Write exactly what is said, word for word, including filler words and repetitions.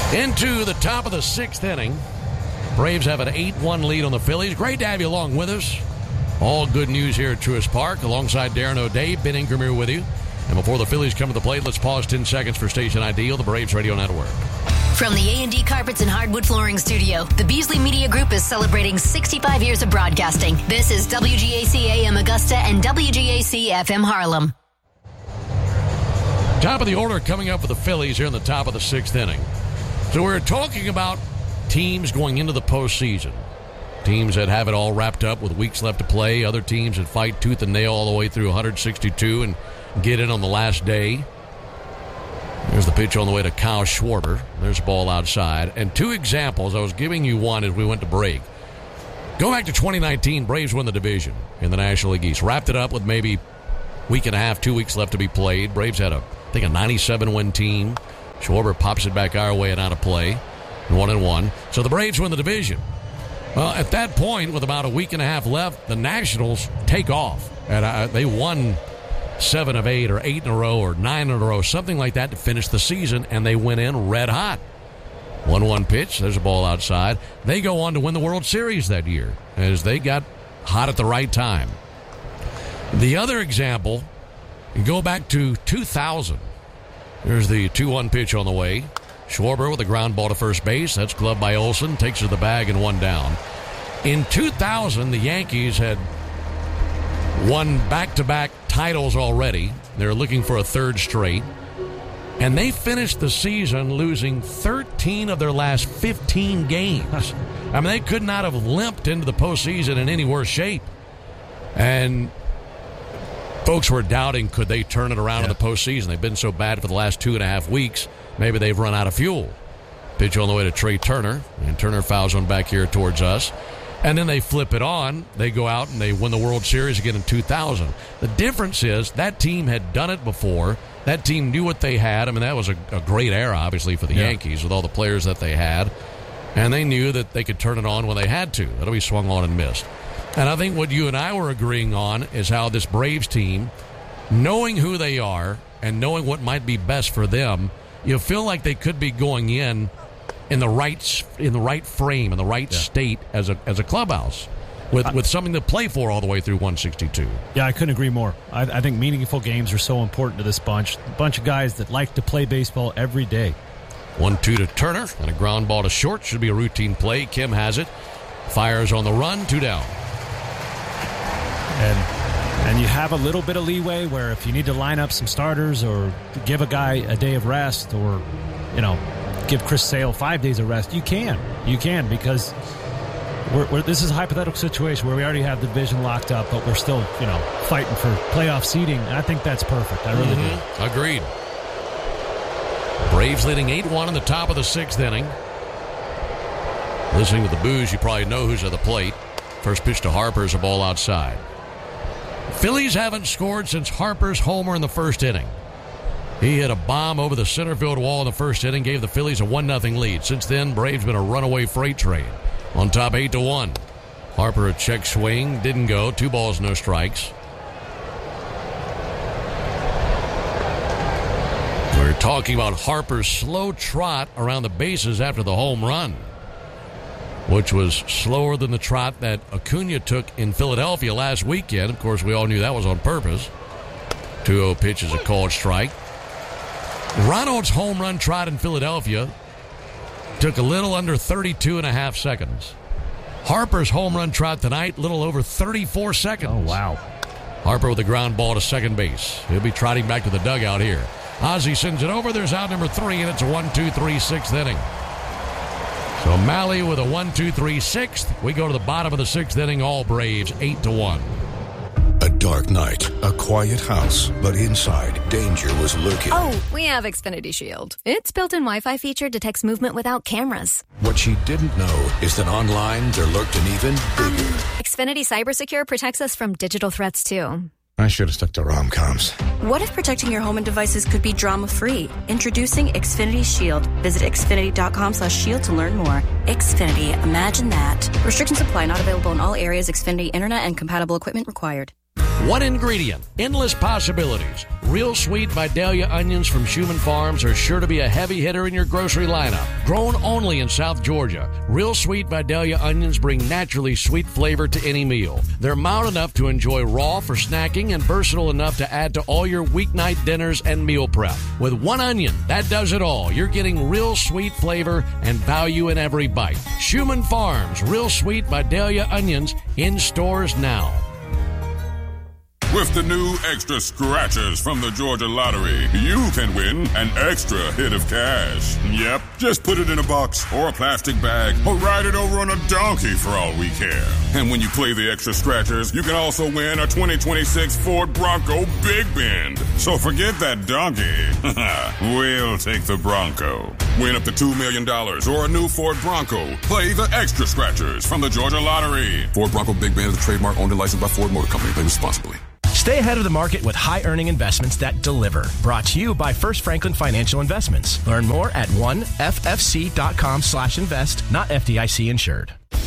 Into the top of the sixth inning. Braves have an eight one lead on the Phillies. Great to have you along with us. All good news here at Truist Park. Alongside Darren O'Day, Ben Ingram here with you. And before the Phillies come to the plate, let's pause ten seconds for Station I D, the Braves Radio Network. From the A and D Carpets and Hardwood Flooring Studio, the Beasley Media Group is celebrating sixty-five years of broadcasting. This is W G A C A M Augusta and W G A C F M Harlem. Top of the order coming up for the Phillies here in the top of the sixth inning. So we're talking about teams going into the postseason. Teams that have it all wrapped up with weeks left to play. Other teams that fight tooth and nail all the way through one sixty-two and get in on the last day. There's the pitch on the way to Kyle Schwarber. There's a ball outside. And two examples. I was giving you one as we went to break. Go back to twenty nineteen. Braves won the division in the National League East. Wrapped it up with maybe a week and a half, two weeks left to be played. Braves had, a, I think, a ninety-seven win team. Schwarber pops it back our way and out of play. One and one. So the Braves win the division. Well, at that point, with about a week and a half left, the Nationals take off. And uh, they won seven of eight or eight in a row or nine in a row, something like that to finish the season, and they went in red hot. one one pitch. There's a ball outside. They go on to win the World Series that year as they got hot at the right time. The other example, you go back to two thousand. There's the two one pitch on the way. Schwarber with a ground ball to first base. That's gloved by Olsen. Takes to the bag and one down. In two thousand, the Yankees had won back-to-back titles already. They're looking for a third straight. And they finished the season losing thirteen of their last fifteen games. I mean, they could not have limped into the postseason in any worse shape. And folks were doubting, could they turn it around yeah. in the postseason? They've been so bad for the last two and a half weeks. Maybe they've run out of fuel. Pitch on the way to Trey Turner, and Turner fouls one back here towards us. And then they flip it on. They go out and they win the World Series again in two thousand. The difference is that team had done it before. That team knew what they had. I mean, that was a, a great era, obviously, for the yeah. Yankees with all the players that they had. And they knew that they could turn it on when they had to. That'll be swung on and missed. And I think what you and I were agreeing on is how this Braves team, knowing who they are and knowing what might be best for them, you feel like they could be going in in the right in the right frame, in the right yeah. state as a as a clubhouse, with, I, with something to play for all the way through one sixty-two. Yeah, I couldn't agree more. I, I think meaningful games are so important to this bunch. A bunch of guys that like to play baseball every day. one two to Turner, and a ground ball to short. Should be a routine play. Kim has it. Fires on the run. Two down. And and you have a little bit of leeway where if you need to line up some starters or give a guy a day of rest or, you know, give Chris Sale five days of rest, you can. You can because we're, we're, this is a hypothetical situation where we already have the division locked up, but we're still, you know, fighting for playoff seeding. And I think that's perfect. I really mm-hmm. do. Agreed. Braves leading eight one in the top of the sixth inning. Listening to the boos, you probably know who's at the plate. First pitch to Harper is a ball outside. Phillies haven't scored since Harper's homer in the first inning. He hit a bomb over the center field wall in the first inning, gave the Phillies a one nothing lead. Since then, Braves been a runaway freight train. On top eight to one. Harper a check swing, didn't go. Two balls, no strikes. We're talking about Harper's slow trot around the bases after the home run, which was slower than the trot that Acuna took in Philadelphia last weekend. Of course, we all knew that was on purpose. two oh pitch is a called strike. Ronald's home run trot in Philadelphia took a little under thirty-two and a half seconds. Harper's home run trot tonight, little over thirty-four seconds. Oh, wow. Harper with a ground ball to second base. He'll be trotting back to the dugout here. Ozzie sends it over. There's out number three, and it's a one two three sixth inning. So Malley with a one two three sixth. We go to the bottom of the sixth inning. All Braves eight to one. A dark night, a quiet house, but inside, danger was lurking. Oh, we have Xfinity Shield. Its built-in Wi-Fi feature detects movement without cameras. What she didn't know is that online there lurked an even bigger. Xfinity CyberSecure protects us from digital threats, too. I should have stuck to rom-coms. What if protecting your home and devices could be drama-free? Introducing Xfinity Shield. Visit Xfinity.com slash shield to learn more. Xfinity, imagine that. Restrictions apply. Not available in all areas. Xfinity Internet and compatible equipment required. One ingredient, endless possibilities. Real Sweet Vidalia onions from Schumann Farms are sure to be a heavy hitter in your grocery lineup. Grown only in South Georgia, Real Sweet Vidalia onions bring naturally sweet flavor to any meal. They're mild enough to enjoy raw for snacking and versatile enough to add to all your weeknight dinners and meal prep. With one onion, that does it all. You're getting real sweet flavor and value in every bite. Schumann Farms Real Sweet Vidalia onions in stores now. With the new extra scratchers from the Georgia Lottery, you can win an extra hit of cash. Yep, just put it in a box or a plastic bag or ride it over on a donkey for all we care. And when you play the extra scratchers, you can also win a twenty twenty-six Ford Bronco Big Bend. So forget that donkey. We'll take the Bronco. Win up to two million dollars or a new Ford Bronco. Play the extra scratchers from the Georgia Lottery. Ford Bronco Big Bend is a trademark owned and licensed by Ford Motor Company. Play responsibly. Stay ahead of the market with high-earning investments that deliver. Brought to you by First Franklin Financial Investments. Learn more at one f f c dot com slash invest, not F D I C insured.